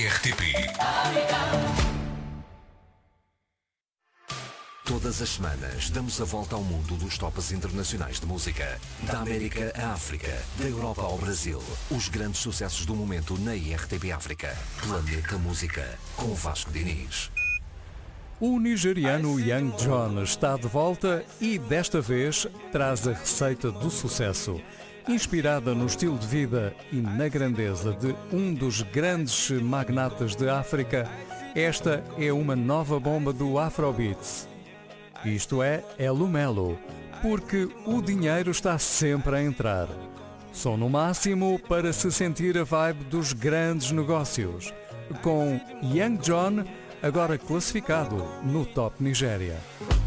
RTP. Todas as semanas damos a volta ao mundo dos tops internacionais de música. Da América à África, da Europa ao Brasil. Os grandes sucessos do momento na RTP África. Planeta Música, com Vasco Diniz. O nigeriano Young John está de volta e desta vez traz a receita do sucesso. Inspirada no estilo de vida e na grandeza de um dos grandes magnatas de África, esta é uma nova bomba do Afrobeats. Isto é Elo Melo, porque o dinheiro está sempre a entrar. Som no máximo para se sentir a vibe dos grandes negócios. Com Young John, agora classificado no Top Nigéria.